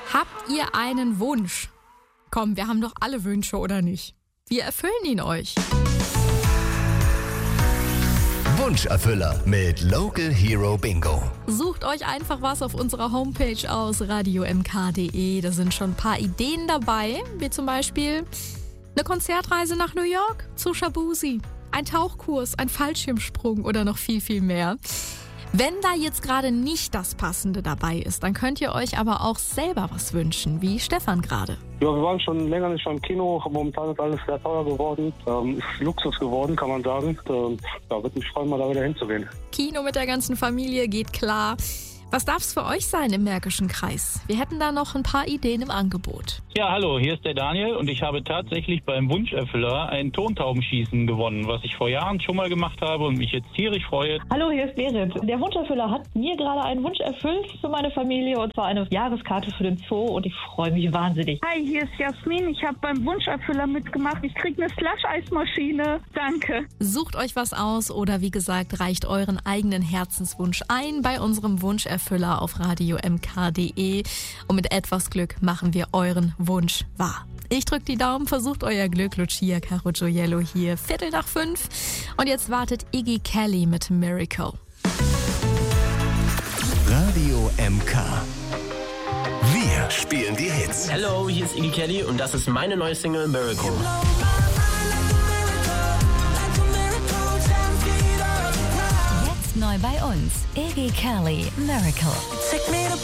Habt ihr einen Wunsch? Komm, wir haben doch alle Wünsche, oder nicht? Wir erfüllen ihn euch. Wunscherfüller mit Local Hero Bingo. Sucht euch einfach was auf unserer Homepage aus, radiomk.de. Da sind schon ein paar Ideen dabei, wie zum Beispiel eine Konzertreise nach New York zu Shabuzi, ein Tauchkurs, ein Fallschirmsprung oder noch viel, viel mehr. Wenn da jetzt gerade nicht das Passende dabei ist, dann könnt ihr euch aber auch selber was wünschen, wie Stefan gerade. Ja, wir waren schon länger nicht mehr im Kino. Momentan ist alles sehr teuer geworden. Ist Luxus geworden, kann man sagen. Würde mich freuen, mal da wieder hinzugehen. Kino mit der ganzen Familie geht klar. Was darf es für euch sein im Märkischen Kreis? Wir hätten da noch ein paar Ideen im Angebot. Ja, hallo, hier ist der Daniel und ich habe tatsächlich beim Wunscherfüller ein Tontaubenschießen gewonnen, was ich vor Jahren schon mal gemacht habe und mich jetzt tierisch freue. Hallo, hier ist Berit. Der Wunscherfüller hat mir gerade einen Wunsch erfüllt für meine Familie, und zwar eine Jahreskarte für den Zoo, und ich freue mich wahnsinnig. Hi, hier ist Jasmin. Ich habe beim Wunscherfüller mitgemacht. Ich kriege eine Slush-Eismaschine. Danke. Sucht euch was aus oder wie gesagt, reicht euren eigenen Herzenswunsch ein bei unserem Wunscherfüller auf radiomk.de und mit etwas Glück machen wir euren Wunsch wahr. Ich drücke die Daumen, versucht euer Glück. Lucia Caro Gioiello hier, 4:45. Und jetzt wartet Iggy Kelly mit Miracle. Radio MK. Wir spielen die Hits. Hello, hier ist Iggy Kelly und das ist meine neue Single Miracle. Jetzt neu bei uns, Iggy Kelly, Miracle.